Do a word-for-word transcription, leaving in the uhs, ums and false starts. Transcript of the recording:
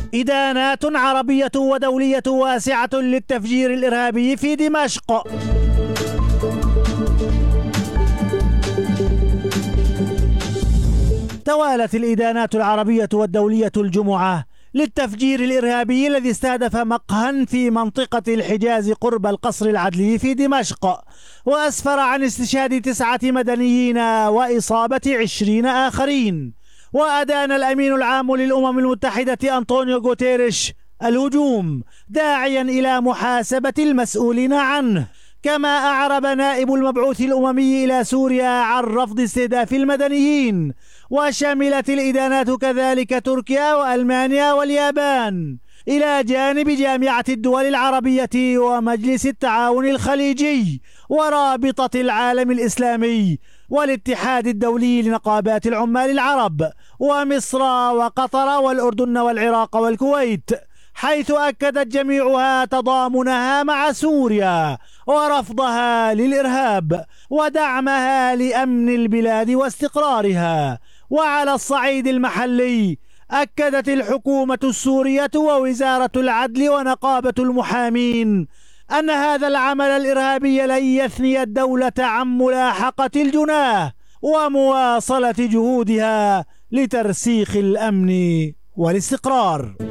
إدانات عربية ودولية واسعة للتفجير الإرهابي في دمشق. توالت الإدانات العربية والدولية الجمعة للتفجير الإرهابي الذي استهدف مقهى في منطقة الحجاز قرب القصر العدلي في دمشق، وأسفر عن استشهاد تسعة مدنيين وإصابة عشرين آخرين. وأدان الأمين العام للأمم المتحدة أنطونيو غوتيريش الهجوم داعيا إلى محاسبة المسؤولين عنه. كما أعرب نائب المبعوث الأممي إلى سوريا عن رفض استهداف المدنيين، وشملت الإدانات كذلك تركيا وألمانيا واليابان، إلى جانب جامعة الدول العربية ومجلس التعاون الخليجي ورابطة العالم الإسلامي والاتحاد الدولي لنقابات العمال العرب ومصر وقطر والأردن والعراق والكويت، حيث أكدت جميعها تضامنها مع سوريا ورفضها للإرهاب ودعمها لأمن البلاد واستقرارها. وعلى الصعيد المحلي أكدت الحكومة السورية ووزارة العدل ونقابة المحامين أن هذا العمل الإرهابي لن يثني الدولة عن ملاحقة الجناه ومواصلة جهودها لترسيخ الأمن والاستقرار.